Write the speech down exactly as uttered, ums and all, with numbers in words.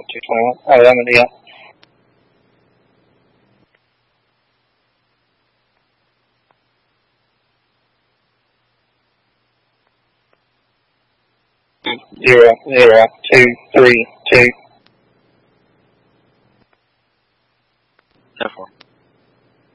two twenty-one. Oh, I'm a deal. Zero, zero, two, three, two. ten four.